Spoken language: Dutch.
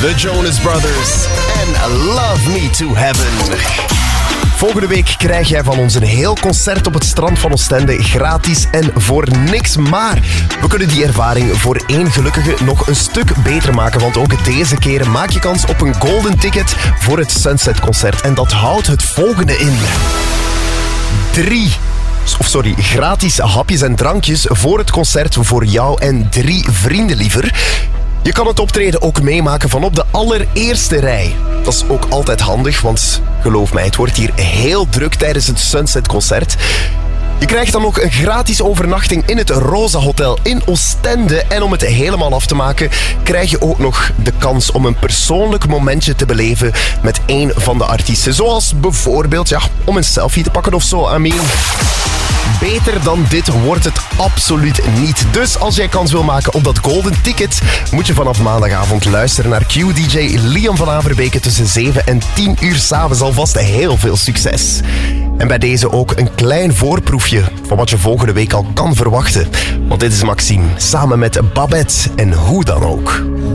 The Jonas Brothers en Love Me to Heaven. Volgende week krijg jij van ons een heel concert op het strand van Oostende gratis en voor niks. Maar we kunnen die ervaring voor één gelukkige nog een stuk beter maken. Want ook deze keer maak je kans op een golden ticket voor het Sunset Concert. En dat houdt het volgende in. Gratis hapjes en drankjes voor het concert voor jou en 3 vrienden liever. Je kan het optreden ook meemaken van op de allereerste rij. Dat is ook altijd handig, want geloof mij, het wordt hier heel druk tijdens het Sunset Concert. Je krijgt dan ook een gratis overnachting in het Rosa Hotel in Oostende. En om het helemaal af te maken, krijg je ook nog de kans om een persoonlijk momentje te beleven met één van de artiesten. Zoals bijvoorbeeld, om een selfie te pakken of zo, Amin. Beter dan dit wordt het absoluut niet. Dus als jij kans wil maken op dat golden ticket, moet je vanaf maandagavond luisteren naar Q-DJ Liam van Averbeke tussen 7 en 10 uur 's avonds. Alvast heel veel succes. En bij deze ook een klein voorproefje van wat je volgende week al kan verwachten. Want dit is Maxime, samen met Babette en Hoe dan ook.